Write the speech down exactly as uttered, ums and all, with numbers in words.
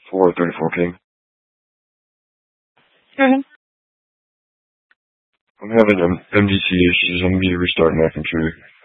four thirty-four King. Go ahead. I'm having um, M D C issues. I'm going to be restarting my computer.